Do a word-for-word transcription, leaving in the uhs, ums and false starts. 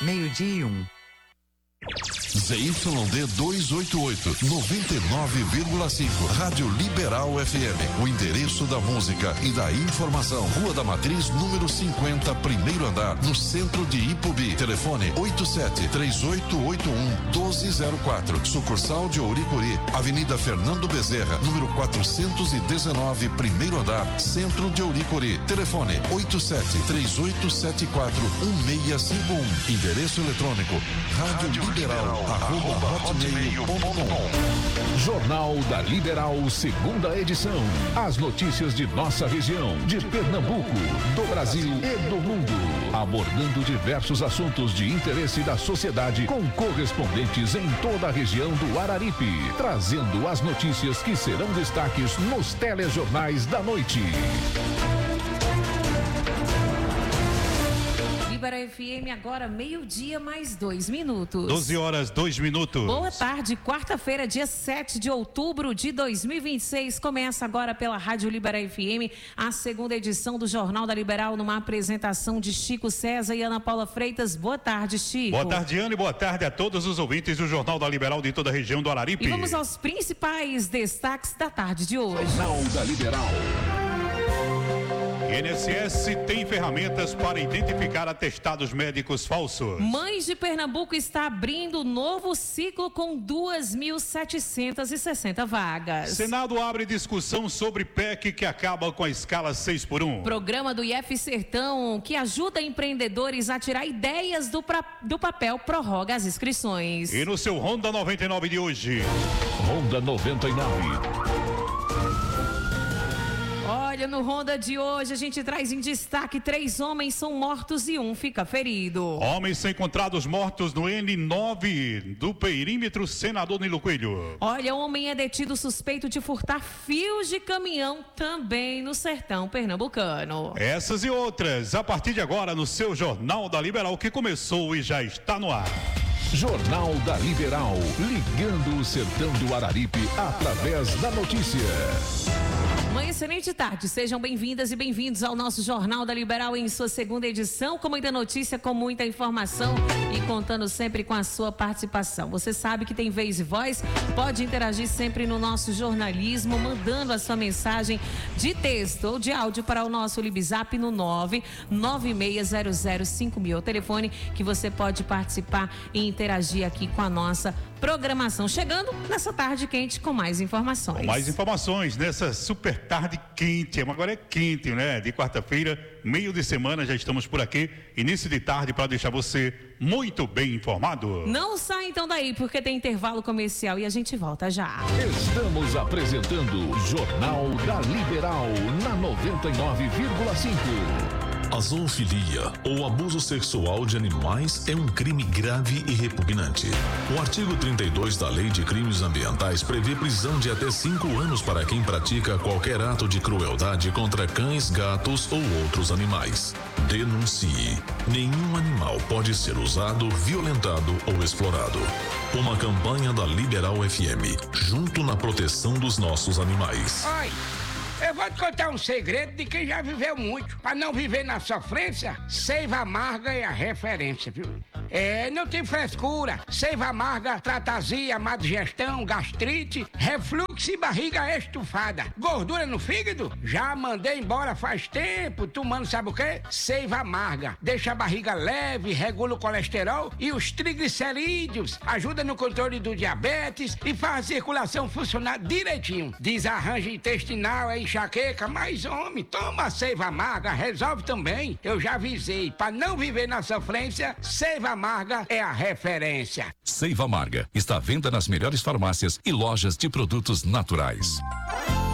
Meio-dia e um. Z Y D duzentos e oitenta e oito, noventa e nove vírgula cinco, Rádio Liberal F M. O endereço da música e da informação. Rua da Matriz, número cinquenta, primeiro andar, no centro de Ipubi. Telefone oito sete três oito oito um um dois zero quatro. Sucursal de Ouricuri, Avenida Fernando Bezerra, número quatrocentos e dezenove, primeiro andar, centro de Ouricuri. Telefone oito sete três oito sete quatro um seis cinco um. Endereço eletrônico rádio liberal arroba hotmail ponto com. Jornal da Liberal, segunda edição. As notícias de nossa região, de Pernambuco, do Brasil e do mundo. Abordando diversos assuntos de interesse da sociedade com correspondentes em toda a região do Araripe. Trazendo as notícias que serão destaques nos telejornais da noite. Libera F M, agora meio-dia mais dois minutos. doze horas, dois minutos. Boa tarde, quarta-feira, dia sete de outubro de dois mil e vinte e seis. Começa agora pela Rádio Libera F M, a segunda edição do Jornal da Liberal, numa apresentação de Chico César e Ana Paula Freitas. Boa tarde, Chico. Boa tarde, Ana, e boa tarde a todos os ouvintes do Jornal da Liberal de toda a região do Araripe. E vamos aos principais destaques da tarde de hoje. Jornal da Liberal. I N S S tem ferramentas para identificar atestados médicos falsos. Mães de Pernambuco está abrindo novo ciclo com duas mil setecentas e sessenta vagas. Senado abre discussão sobre P E C que acaba com a escala seis por um. Programa do I F Sertão, que ajuda empreendedores a tirar ideias do, pra, do papel, prorroga as inscrições. E no seu Ronda noventa e nove de hoje. Ronda noventa e nove. Olha, no Ronda de hoje a gente traz em destaque: três homens são mortos e um fica ferido. Homens são encontrados mortos no N nove do perímetro Senador Nilo Coelho. Olha, homem é detido suspeito de furtar fios de caminhão também no sertão pernambucano. Essas e outras, a partir de agora no seu Jornal da Liberal, que começou e já está no ar. Jornal da Liberal, ligando o sertão do Araripe através da notícia. Uma excelente tarde, sejam bem-vindas e bem-vindos ao nosso Jornal da Liberal em sua segunda edição, com muita notícia, com muita informação e contando sempre com a sua participação. Você sabe que tem vez e voz, pode interagir sempre no nosso jornalismo, mandando a sua mensagem de texto ou de áudio para o nosso Libzap no nove nove seis zero zero cinco mil, o telefone que você pode participar e interagir aqui com a nossa programação. Chegando nessa tarde quente com mais informações. Com mais informações nessa super tarde quente, agora é quente, né? De quarta-feira, meio de semana, já estamos por aqui, início de tarde, para deixar você muito bem informado. Não sai então daí, porque tem intervalo comercial e a gente volta já. Estamos apresentando Jornal da Liberal na noventa e nove vírgula cinco. A zoofilia, ou abuso sexual de animais, é um crime grave e repugnante. O artigo trinta e dois da Lei de Crimes Ambientais prevê prisão de até cinco anos para quem pratica qualquer ato de crueldade contra cães, gatos ou outros animais. Denuncie. Nenhum animal pode ser usado, violentado ou explorado. Uma campanha da Liberal F M, junto na proteção dos nossos animais. Oi. Eu vou te contar um segredo de quem já viveu muito. Para não viver na sofrência, Seiva Amarga é a referência, viu? É, não tem frescura. Seiva Amarga trata azia, má digestão, gastrite, refluxo e barriga estufada. Gordura no fígado? Já mandei embora faz tempo, tomando sabe o quê? Seiva Amarga. Deixa a barriga leve, regula o colesterol e os triglicerídeos. Ajuda no controle do diabetes e faz a circulação funcionar direitinho. Desarranjo intestinal, é enxaqueca, mas homem, toma Seiva Amarga, resolve também. Eu já avisei, para não viver na sofrência, Seiva Amarga é a referência. Seiva Amarga está à venda nas melhores farmácias e lojas de produtos naturais.